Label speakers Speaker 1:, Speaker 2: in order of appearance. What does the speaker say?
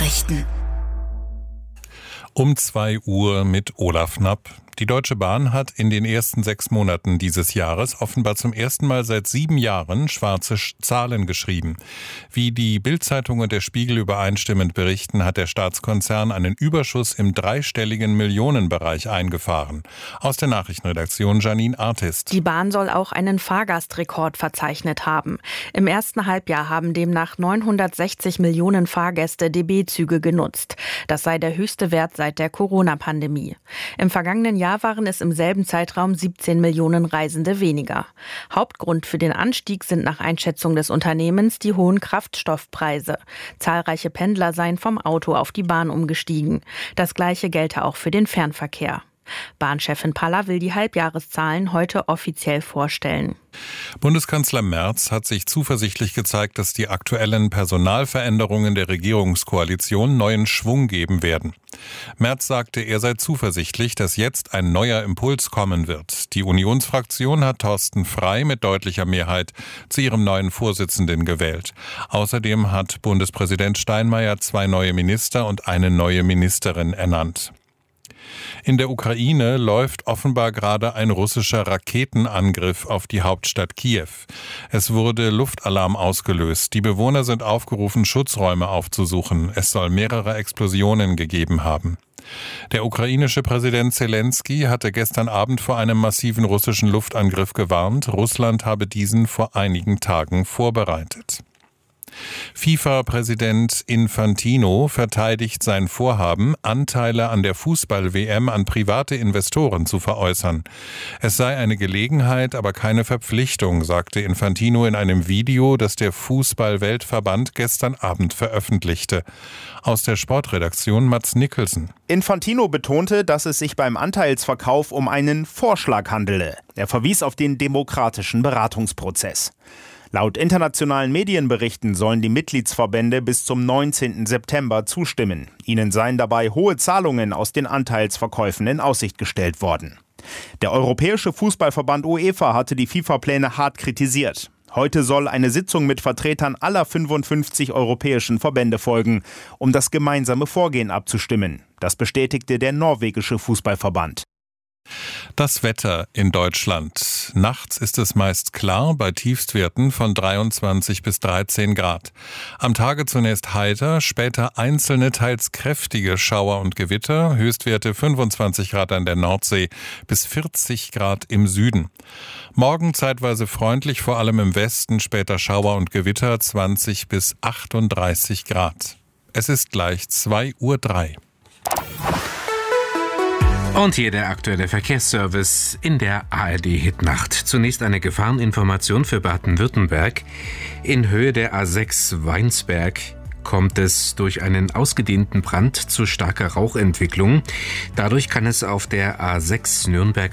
Speaker 1: Nachrichten.
Speaker 2: Um 2 Uhr mit Olaf Knapp. Die Deutsche Bahn hat in den ersten 6 Monaten dieses Jahres offenbar zum ersten Mal seit 7 Jahren schwarze Zahlen geschrieben. Wie die Bild-Zeitung und der Spiegel übereinstimmend berichten, hat der Staatskonzern einen Überschuss im dreistelligen Millionenbereich eingefahren. Aus der Nachrichtenredaktion Janine Artist.
Speaker 3: Die Bahn soll auch einen Fahrgastrekord verzeichnet haben. Im ersten Halbjahr haben demnach 960 Millionen Fahrgäste DB-Züge genutzt. Das sei der höchste Wert seit der Corona-Pandemie. Im vergangenen Jahr waren es im selben Zeitraum 17 Millionen Reisende weniger. Hauptgrund für den Anstieg sind nach Einschätzung des Unternehmens die hohen Kraftstoffpreise. Zahlreiche Pendler seien vom Auto auf die Bahn umgestiegen. Das Gleiche gelte auch für den Fernverkehr. Bahnchefin Paller will die Halbjahreszahlen heute offiziell vorstellen.
Speaker 2: Bundeskanzler Merz hat sich zuversichtlich gezeigt, dass die aktuellen Personalveränderungen der Regierungskoalition neuen Schwung geben werden. Merz sagte, er sei zuversichtlich, dass jetzt ein neuer Impuls kommen wird. Die Unionsfraktion hat Thorsten Frey mit deutlicher Mehrheit zu ihrem neuen Vorsitzenden gewählt. Außerdem hat Bundespräsident Steinmeier 2 neue Minister und eine neue Ministerin ernannt. In der Ukraine läuft offenbar gerade ein russischer Raketenangriff auf die Hauptstadt Kiew. Es wurde Luftalarm ausgelöst. Die Bewohner sind aufgerufen, Schutzräume aufzusuchen. Es soll mehrere Explosionen gegeben haben. Der ukrainische Präsident Zelensky hatte gestern Abend vor einem massiven russischen Luftangriff gewarnt. Russland habe diesen vor einigen Tagen vorbereitet. FIFA-Präsident Infantino verteidigt sein Vorhaben, Anteile an der Fußball-WM an private Investoren zu veräußern. Es sei eine Gelegenheit, aber keine Verpflichtung, sagte Infantino in einem Video, das der Fußball-Weltverband gestern Abend veröffentlichte. Aus der Sportredaktion Mats Nicholson.
Speaker 4: Infantino betonte, dass es sich beim Anteilsverkauf um einen Vorschlag handele. Er verwies auf den demokratischen Beratungsprozess. Laut internationalen Medienberichten sollen die Mitgliedsverbände bis zum 19. September zustimmen. Ihnen seien dabei hohe Zahlungen aus den Anteilsverkäufen in Aussicht gestellt worden. Der Europäische Fußballverband UEFA hatte die FIFA-Pläne hart kritisiert. Heute soll eine Sitzung mit Vertretern aller 55 europäischen Verbände folgen, um das gemeinsame Vorgehen abzustimmen. Das bestätigte der norwegische Fußballverband.
Speaker 2: Das Wetter in Deutschland. Nachts ist es meist klar bei Tiefstwerten von 23 bis 13 Grad. Am Tage zunächst heiter, später einzelne, teils kräftige Schauer und Gewitter, Höchstwerte 25 Grad an der Nordsee bis 40 Grad im Süden. Morgen zeitweise freundlich, vor allem im Westen, später Schauer und Gewitter 20 bis 38 Grad. Es ist gleich 2:03 Uhr.
Speaker 5: Und hier der aktuelle Verkehrsservice in der ARD-Hitnacht. Zunächst eine Gefahreninformation für Baden-Württemberg. In Höhe der A6 Weinsberg kommt es durch einen ausgedehnten Brand zu starker Rauchentwicklung. Dadurch kann es auf der A6 Nürnberg